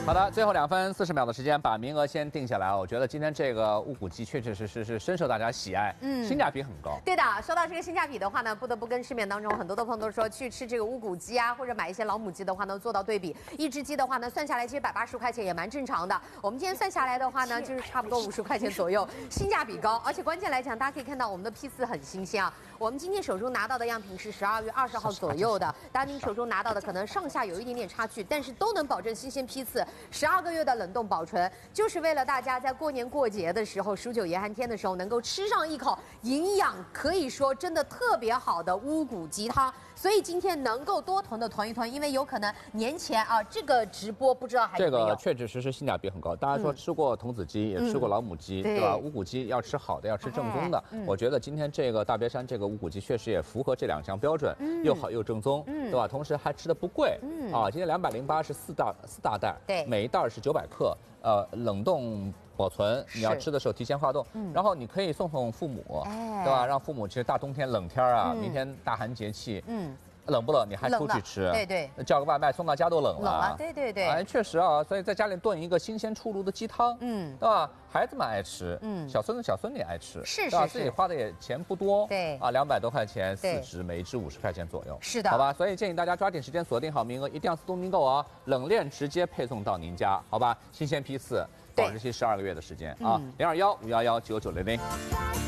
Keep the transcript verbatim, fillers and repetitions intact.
好的，最后两分四十秒的时间，把名额先定下来。我觉得今天这个乌骨鸡确确实实是深受大家喜爱，嗯，性价比很高。 对的，说到这个性价比的话呢，不得不跟市面当中很多的朋友都说，去吃这个乌骨鸡啊，或者买一些老母鸡的话呢，做到对比。一只鸡的话呢，算下来其实一百八十块钱也蛮正常的。我们今天算下来的话呢，就是差不多五十块钱左右，性价比高。而且关键来讲，大家可以看到我们的批次很新鲜啊。我们今天手中拿到的样品是十二月二十号左右的，当然您手中拿到的可能上下有一点点差距，但是都能保证新鲜批次，十二个月的冷冻保存，就是为了大家在过年过节的时候、数九严寒天的时候，能够吃上一口营养可以说真的特别好的乌骨鸡汤。所以今天能够多囤的囤一囤，因为有可能年前啊这个直播不知道还有没有。 这个确确实实性价比很高。大家说吃过童子鸡，也吃过老母鸡，对吧？乌骨鸡要吃好的，要吃正宗的。我觉得今天这个大别山这个乌骨鸡确实也符合这两项标准，又好又正宗，对吧？同时还吃的不贵，啊，今天两百零八是四大四大袋， 对， 每一袋是九百克，呃，冷冻保存，你要吃的时候提前化冻，然后你可以送送父母，对吧？让父母其实大冬天冷天啊，明天大寒节气，嗯。冷不冷？你还出去吃？ 对对， 叫个外卖送到家都冷了。 冷了，对对对。 哎，确实啊，所以在家里炖一个新鲜出炉的鸡汤，嗯，对吧？孩子们爱吃，嗯，小孙子小孙女爱吃， 是是是，自己花的也钱不多， 对啊，两百多块钱四只，每一只五十块钱左右， 是的， 好吧？所以建议大家抓紧时间锁定好名额，一定要自动订购啊，冷链直接配送到您家，好吧？新鲜批次，保质期十二个月的时间啊，零二幺五幺幺九九零零。